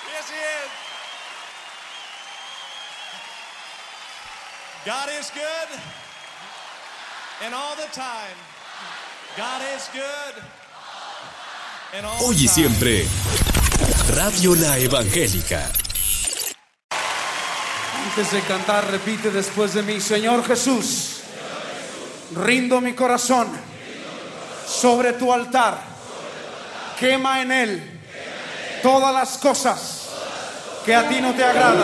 Yes, he is. God is good, and all the time. God is good, and all the time. Hoy y siempre, Radio La Evangélica. Antes de cantar, repite después de mí: Señor Jesús, rindo mi corazón sobre tu altar. Quema en él todas las cosas que a ti no te agradan.